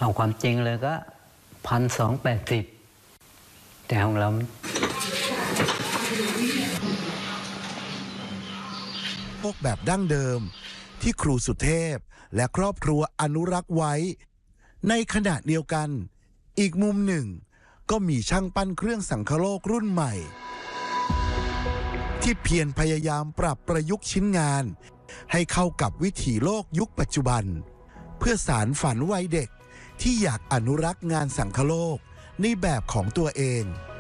เอาความจริงเลยก็1,280แต่ของเราพวกแบบดั้งเดิมที่ครูสุเทพและครอบครัวอนุรักษ์ไว้ในขณะเดียวกันอีกมุมหนึ่งก็มีช่างปั้นเครื่องสังคโลกรุ่นใหม่ที่เพียรพยายามปรับประยุกต์ชิ้นงานให้เข้ากับวิถีโลกยุคปัจจุบันเพื่อสานฝันวัยเด็กที่อยากอนุรักษ์งานสังคโลกในแบบของตัวเอง